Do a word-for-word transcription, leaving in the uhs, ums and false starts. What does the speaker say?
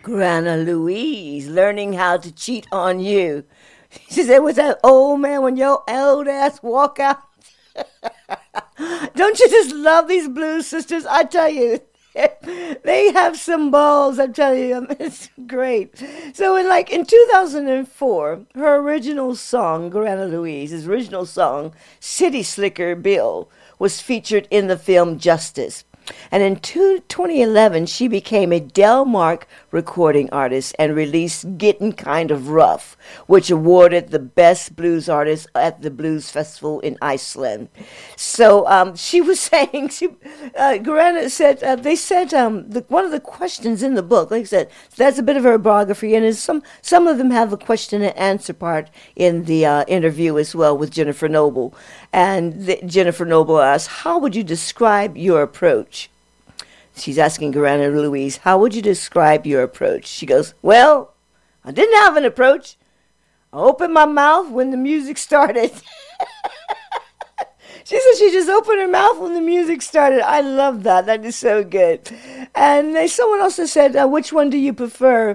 Grandma Louise learning how to cheat on you. She said, was that old man when your old ass walk out? Don't you just love these blues sisters? I tell you, they have some balls. I'm telling you, it's great. So in like in two thousand four, her original song, Grandma Louise's original song, City Slicker Bill, was featured in the film Justice. And in two, twenty eleven, she became a Delmark recording artist and released Getting Kind of Rough, which awarded the best blues artist at the Blues Festival in Iceland. So um, she was saying, she, uh, Grana said, uh, they said um, the, one of the questions in the book, like I said, that's a bit of her biography, and is some, some of them have a question and answer part in the uh, interview as well with Jennifer Noble. And the, Jennifer Noble asked, how would you describe your approach? She's asking Grandma Louise, how would you describe your approach? She goes, well, I didn't have an approach. I opened my mouth when the music started. She said she just opened her mouth when the music started. I love that. That is so good. And uh, someone also said, uh, which one do you prefer?